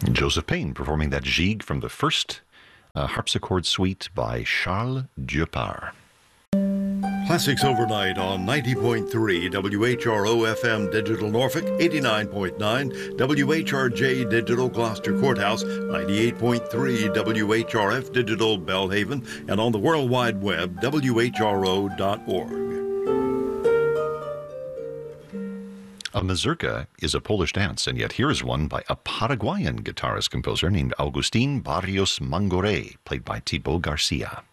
Joseph Payne performing that Gigue from the first harpsichord suite by Charles Dieupart. Classics Overnight on 90.3 WHRO FM Digital Norfolk, 89.9 WHRJ Digital Gloucester Courthouse, 98.3 WHRF Digital Belhaven, and on the World Wide Web, WHRO.org. A mazurka is a Polish dance, and yet here is one by a Paraguayan guitarist-composer named Agustín Barrios Mangoré, played by Thibaut Garcia.